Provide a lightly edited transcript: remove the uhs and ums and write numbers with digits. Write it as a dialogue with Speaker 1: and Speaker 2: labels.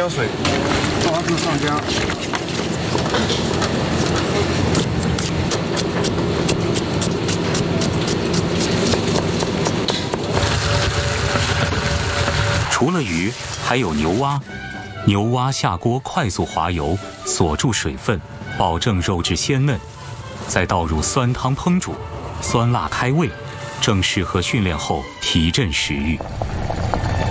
Speaker 1: 椒水，花枝上浆。
Speaker 2: 除了鱼，还有牛蛙。牛蛙下锅快速滑油，锁住水分，保证肉质鲜嫩，再倒入酸汤烹煮，酸辣开胃，正适合训练后提振食欲。